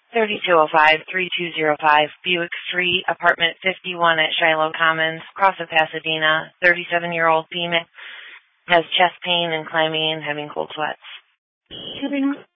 3205-3205 Buick Street, apartment 51 at Shiloh Commons, Cross of Pasadena. 37-year-old female has chest pain and climbing and having cold sweats.